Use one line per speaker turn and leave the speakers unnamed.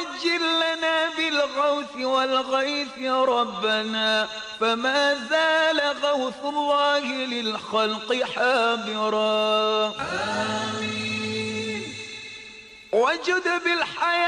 وعجل لنا بالغوث والغيث ربنا، فما زال غوث الله للخلق حابرا. آمين. وجد بالحياة